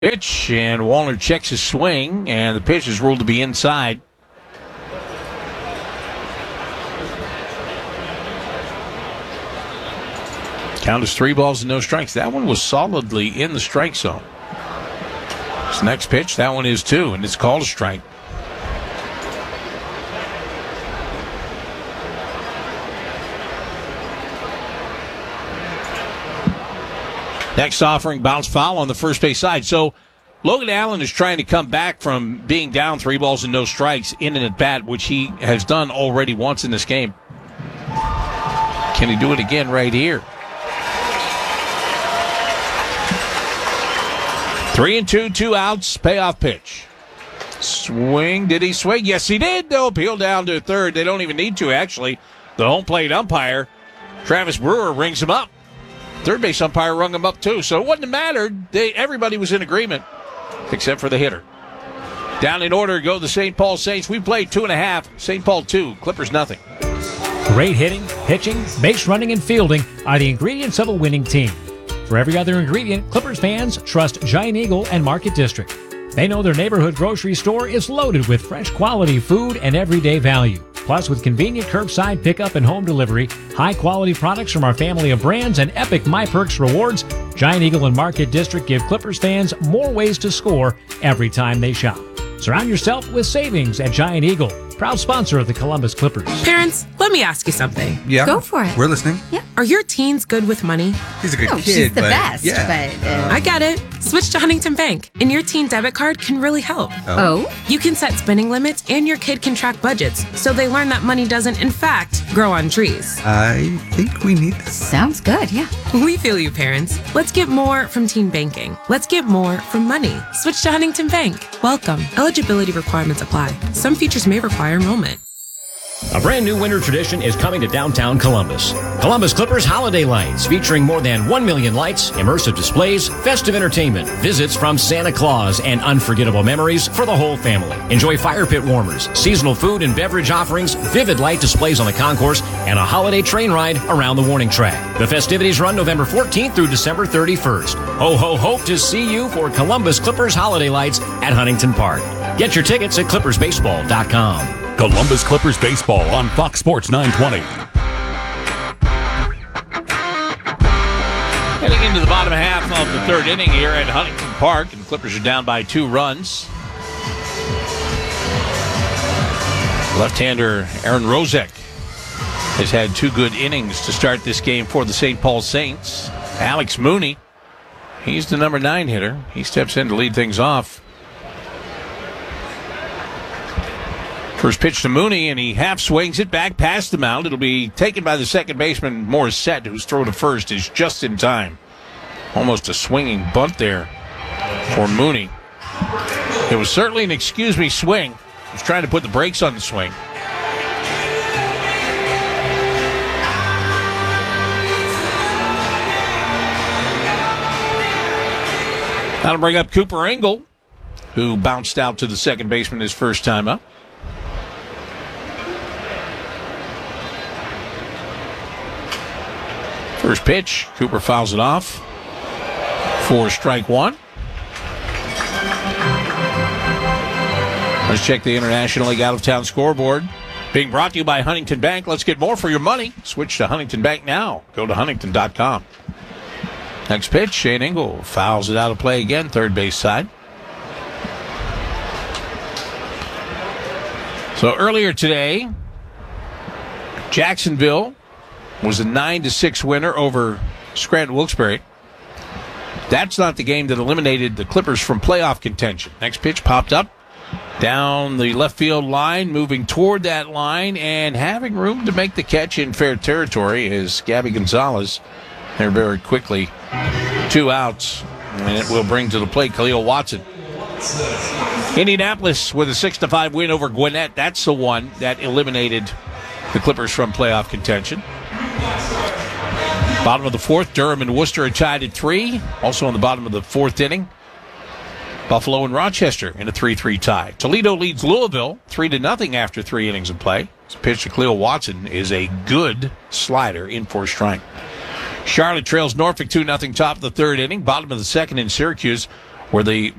Pitch, and Wallner checks his swing, and the pitch is ruled to be inside. Count is 3 balls and no strikes. That one was solidly in the strike zone. This next pitch, that one is 2, and it's called a strike. Next offering, bounce foul on the first base side. So Logan Allen is trying to come back from being down 3 balls and no strikes in an at-bat, which he has done already once in this game. Can he do it again right here? 3-2, 2 outs, payoff pitch. Swing, did he swing? Yes, he did. They'll appeal down to third. They don't even need to, actually. The home plate umpire, Travis Brewer, rings him up. Third base umpire rung him up, too. So it wouldn't have mattered. Everybody was in agreement, except for the hitter. Down in order go the St. Paul Saints. We played 2.5. St. Paul 2. Clippers nothing. Great hitting, pitching, base running, and fielding are the ingredients of a winning team. For every other ingredient, Clippers fans trust Giant Eagle and Market District. They know their neighborhood grocery store is loaded with fresh quality food and everyday value. Plus, with convenient curbside pickup and home delivery, high-quality products from our family of brands, and epic MyPerks rewards, Giant Eagle and Market District give Clippers fans more ways to score every time they shop. Surround yourself with savings at Giant Eagle, proud sponsor of the Columbus Clippers. Parents, let me ask you something. Yeah. Go for it. We're listening. Yeah. Are your teens good with money? He's a good kid, she's the but best. yeah. But, I get it. Switch to Huntington Bank, and your teen debit card can really help. oh? You can set spending limits, and your kid can track budgets, so they learn that money doesn't, in fact, grow on trees. I think we need this. Sounds good, yeah. We feel you, parents. Let's get more from teen banking. Let's get more from money. Switch to Huntington Bank. Welcome. Eligibility requirements apply. Some features may require enrollment. A brand new winter tradition is coming to downtown Columbus. Columbus Clippers Holiday Lights, featuring more than 1 million lights, immersive displays, festive entertainment, visits from Santa Claus, and unforgettable memories for the whole family. Enjoy fire pit warmers, seasonal food and beverage offerings, vivid light displays on the concourse, and a holiday train ride around the warning track. The festivities run November 14th through December 31st. Ho, ho, hope to see you for Columbus Clippers Holiday Lights at Huntington Park. Get your tickets at clippersbaseball.com. Columbus Clippers Baseball on Fox Sports 920. Heading into the bottom half of the third inning here at Huntington Park, and the Clippers are down by 2 runs. Left-hander Aaron Rozek has had 2 good innings to start this game for the St. Paul Saints. Alex Mooney, he's the number 9 hitter. He steps in to lead things off. First pitch to Mooney, and he half swings it back past the mound. It'll be taken by the second baseman, Morissette, whose throw to first is just in time. Almost a swinging bunt there for Mooney. It was certainly an excuse-me swing. He was trying to put the brakes on the swing. That'll bring up Cooper Engel, who bounced out to the second baseman his first time up. First pitch, Cooper fouls it off for strike 1. Let's check the International League out-of-town scoreboard. Being brought to you by Huntington Bank. Let's get more for your money. Switch to Huntington Bank now. Go to huntington.com. Next pitch, Shane Engel fouls it out of play again, third base side. So earlier today, Jacksonville was a 9-6 winner over Scranton Wilkes-Barre. That's not the game that eliminated the Clippers from playoff contention. Next pitch popped up down the left field line, moving toward that line and having room to make the catch in fair territory is Gabby Gonzalez. They're very quickly 2 outs, and it will bring to the plate Khalil Watson. Indianapolis with a 6-5 win over Gwinnett. That's the one that eliminated the Clippers from playoff contention. Bottom of the 4th, Durham and Worcester are tied at 3. Also on the bottom of the 4th inning, Buffalo and Rochester in a 3-3 tie. Toledo leads Louisville 3-0 after 3 innings of play. This pitch to Khalil Watson is a good slider in for a strike. Charlotte trails Norfolk 2-0 top of the 3rd inning. Bottom of the 2nd in Syracuse, where the